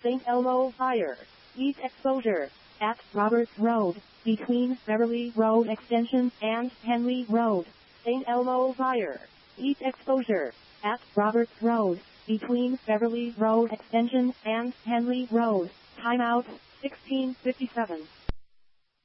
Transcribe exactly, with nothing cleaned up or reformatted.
Saint Elmo Fire. East exposure. At Roberts Road, between Beverly Road Extension and Henley Road. Saint Elmo Fire. East exposure. At Roberts Road, between Beverly Road Extension and Henley Road. Timeout, sixteen fifty-seven.